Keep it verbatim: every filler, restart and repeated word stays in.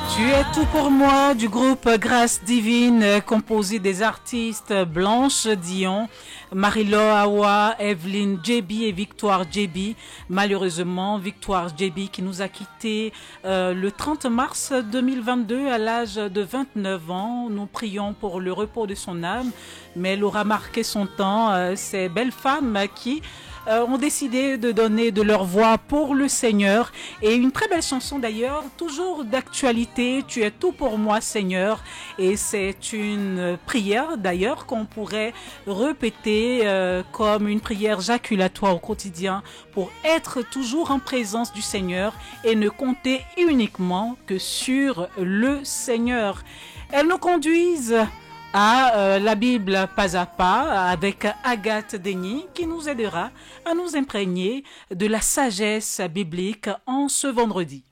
Tu es tout pour moi du groupe Grâce Divine composé des artistes Blanche Dion, Marie-Laure Awa, Evelyne Djebi et Victoire Djebi. Malheureusement, Victoire Djebi qui nous a quittés euh, le trente mars deux mille vingt-deux à l'âge de vingt-neuf ans. Nous prions pour le repos de son âme, mais elle aura marqué son temps. Euh, ces belles femmes qui Euh, ont décidé de donner de leur voix pour le Seigneur. Et une très belle chanson d'ailleurs, toujours d'actualité, Tu es tout pour moi Seigneur. Et c'est une prière d'ailleurs qu'on pourrait répéter euh, comme une prière jaculatoire au quotidien pour être toujours en présence du Seigneur et ne compter uniquement que sur le Seigneur. Elles nous conduisent à euh, la Bible pas à pas avec Agathe Denis qui nous aidera à nous imprégner de la sagesse biblique en ce vendredi.